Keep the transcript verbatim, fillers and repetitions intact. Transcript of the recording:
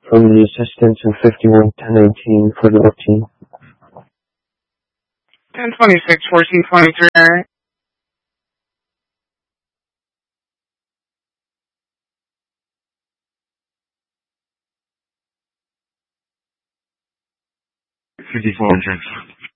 from the assistants in fifty-one ten eighteen for the team. ten twenty-six, fourteen twenty-three. fifty-four, James.